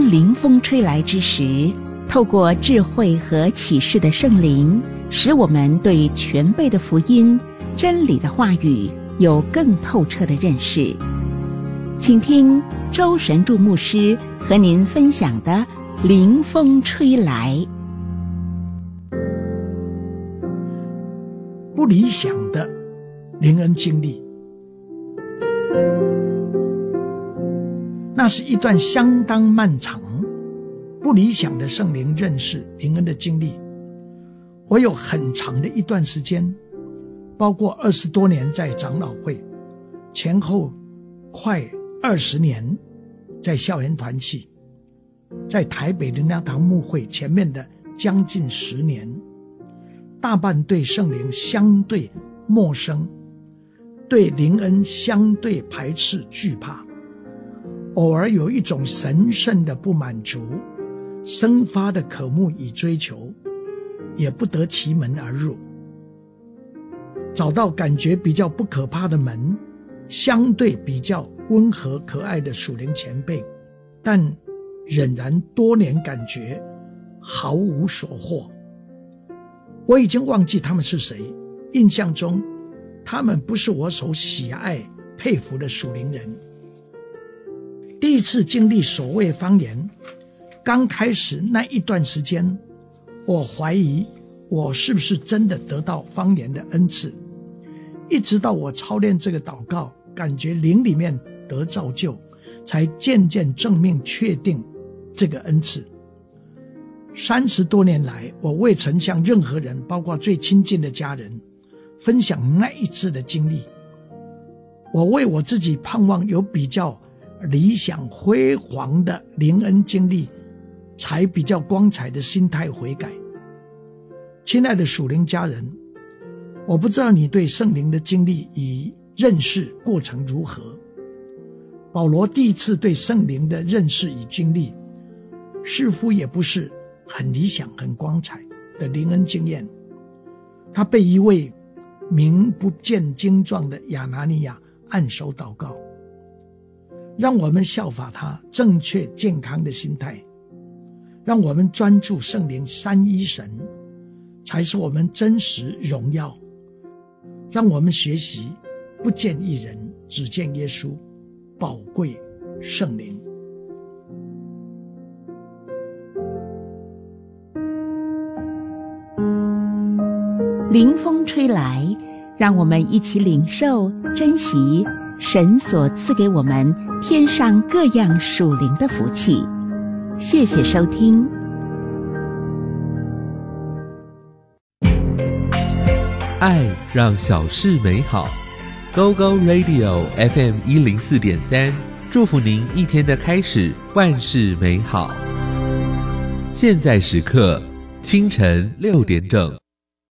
当灵风吹来之时，透过智慧和启示的圣灵，使我们对全备的福音、真理的话语有更透彻的认识。请听周神助牧师和您分享的灵风吹来。 不理想的灵恩经历，那是一段相当漫长不理想的圣灵认识灵恩的经历。我有很长的一段时间，包括20多年在长老会，前后快20年在校园团契，在台北的那堂牧会前面的将近10年，大半对圣灵相对陌生，对灵恩相对排斥惧怕，偶尔有一种神圣的不满足，生发的渴慕与追求，也不得其门而入。找到感觉比较不可怕的门，相对比较温和可爱的属灵前辈，但仍然多年感觉毫无所获。我已经忘记他们是谁，印象中他们不是我所喜爱佩服的属灵人。第一次经历所谓方言，刚开始那一段时间，我怀疑我是不是真的得到方言的恩赐，一直到我操练这个祷告，感觉灵里面得造就，才渐渐正面确定这个恩赐。30多年来，我未曾向任何人，包括最亲近的家人，分享那一次的经历。我为我自己盼望有比较理想辉煌的灵恩经历，才比较光彩的心态悔改。亲爱的属灵家人，我不知道你对圣灵的经历与认识过程如何。保罗第一次对圣灵的认识与经历，似乎也不是很理想很光彩的灵恩经验。他被一位名不见经传的亚拿尼亚按手祷告，让我们效法他正确健康的心态，让我们专注圣灵三一神才是我们真实荣耀，让我们学习不见一人只见耶稣，宝贵圣灵。 灵风吹来，让我们一起领受珍惜神所赐给我们天上各样属灵的福气。谢谢收听。 爱让小事美好。Go Go Radio FM 104.3，祝福您一天的开始万事美好。现在时刻清晨6点整。